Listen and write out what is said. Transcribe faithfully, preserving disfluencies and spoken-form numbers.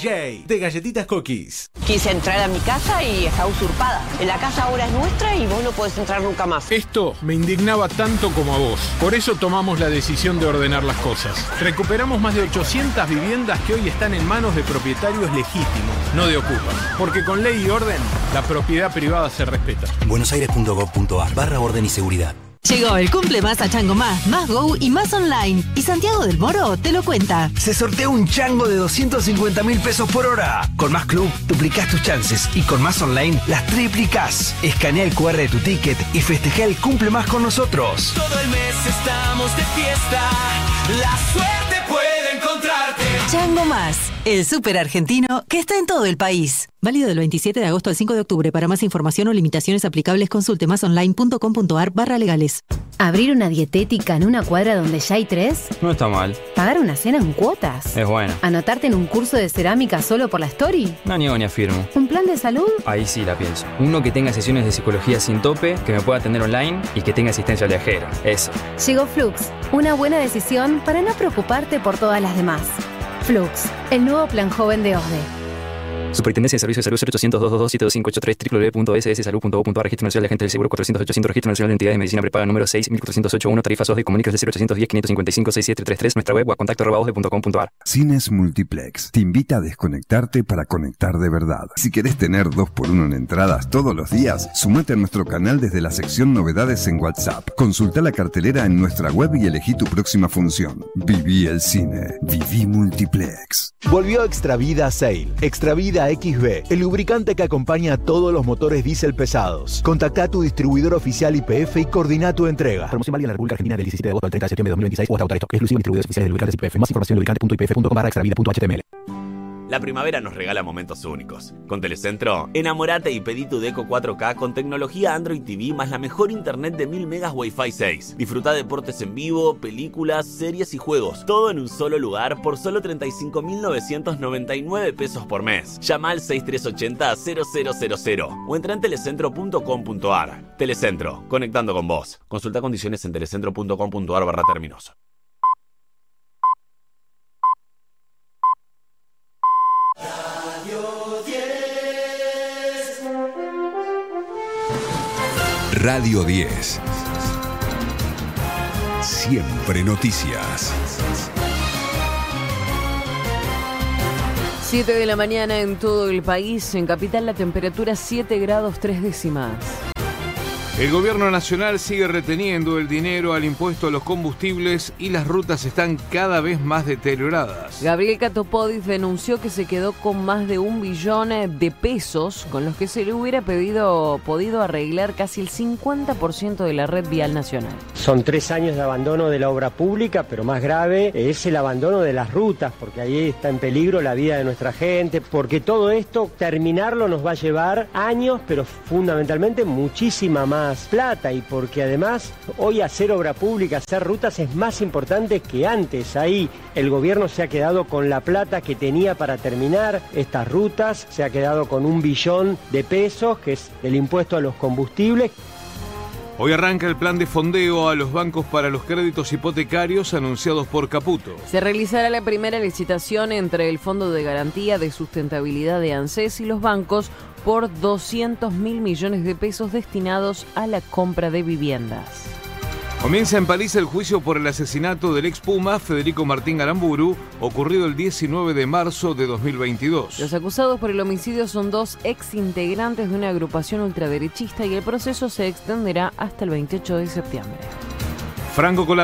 J, de Galletitas Cookies. Quise entrar a mi casa y está usurpada. La casa ahora es nuestra y vos no podés entrar nunca más. Esto me indignaba tanto como a vos. Por eso tomamos la decisión de ordenar las cosas. Recuperamos más de ochocientas viviendas que hoy están en manos de propietarios legítimos, no de ocupas. Porque con ley y orden, la propiedad privada se respeta. buenosaires punto gov punto ar barra orden y seguridad. Llegó el cumple más a Chango Más, Más Go y Más Online. Y Santiago del Moro te lo cuenta. Se sortea un chango de doscientos cincuenta mil pesos por hora. Con Más Club duplicás tus chances y con Más Online las triplicás. Escanea el cu erre de tu ticket y festeja el cumple más con nosotros. Todo el mes estamos de fiesta. La suerte puede encontrarte. Chango Más, el súper argentino que está en todo el país. Válido del veintisiete de agosto al cinco de octubre. Para más información o limitaciones aplicables, consulte másonline punto com punto ar barra legales. ¿Abrir una dietética en una cuadra donde ya hay tres? No está mal. ¿Pagar una cena en cuotas? Es buena. ¿Anotarte en un curso de cerámica solo por la story? No niego ni afirmo. ¿Un plan de salud? Ahí sí la pienso. Uno que tenga sesiones de psicología sin tope, que me pueda atender online y que tenga asistencia al viajero. Eso. Llegó Flux. Una buena decisión para no preocuparte por todas las demás. Flux, el nuevo plan joven de O S D E. Superintendencia de Servicios de Salud cero ochocientos, doscientos veintidós, siete dos cinco ocho tres, doble u doble u doble u punto ese ese salud punto gov punto ar. Registro Nacional de Agentes del Seguro cuatrocientos ochocientos. Registro Nacional de Entidades de Medicina Prepaga número seis mil cuatrocientos ochenta y uno. Tarifas O S D E. Comuníquese cero ochocientos diez, quinientos cincuenta y cinco, sesenta y siete treinta y tres. Nuestra web o a contacto arroba o s d e punto com punto ar. Cines Multiplex te invita a desconectarte para conectar de verdad. Si querés tener dos por uno en entradas todos los días, sumate a nuestro canal desde la sección Novedades en WhatsApp. Consulta la cartelera en nuestra web y elegí tu próxima función. Viví el cine. Viví Multiplex. Volvió Extra Vida Sail. Extra Vida X B, el lubricante que acompaña a todos los motores diésel pesados. Contacta a tu distribuidor oficial Y P F y coordina tu entrega. Promoción válida en la República Argentina del diecisiete de agosto al treinta de septiembre de dos mil veintiséis o hasta agotar esto. Exclusivo en distribuidores oficiales de lubricantes Y P F. Más información en lubricante punto i p f punto com barra extravida punto h t m l. La primavera nos regala momentos únicos. Con Telecentro, enamorate y pedí tu Deco cuatro K con tecnología Android T V más la mejor internet de mil megas Wi-Fi seis. Disfruta deportes en vivo, películas, series y juegos. Todo en un solo lugar por solo treinta y cinco mil novecientos noventa y nueve pesos por mes. Llama al seis tres ocho cero, cero cero cero cero o entra en telecentro punto com punto ar. Telecentro, conectando con vos. Consulta condiciones en telecentro punto com punto ar barra términos. Radio diez. Siempre noticias. siete de la mañana en todo el país. En Capital la temperatura siete grados tres décimas. El gobierno nacional sigue reteniendo el dinero al impuesto a los combustibles y las rutas están cada vez más deterioradas. Gabriel Catopodis denunció que se quedó con más de un billón de pesos con los que se le hubiera pedido, podido arreglar casi el cincuenta por ciento de la red vial nacional. Son tres años de abandono de la obra pública, pero más grave es el abandono de las rutas, porque ahí está en peligro la vida de nuestra gente, porque todo esto, terminarlo nos va a llevar años, pero fundamentalmente muchísima más plata, y porque además hoy hacer obra pública, hacer rutas es más importante que antes. Ahí el gobierno se ha quedado con la plata que tenía para terminar estas rutas, se ha quedado con un billón de pesos, que es el impuesto a los combustibles. Hoy arranca el plan de fondeo a los bancos para los créditos hipotecarios anunciados por Caputo. Se realizará la primera licitación entre el Fondo de Garantía de Sustentabilidad de ANSES y los bancos por doscientos mil millones de pesos destinados a la compra de viviendas. Comienza en París el juicio por el asesinato del ex Puma Federico Martín Aramburu, ocurrido el diecinueve de marzo de dos mil veintidós. Los acusados por el homicidio son dos ex integrantes de una agrupación ultraderechista y el proceso se extenderá hasta el veintiocho de septiembre. Franco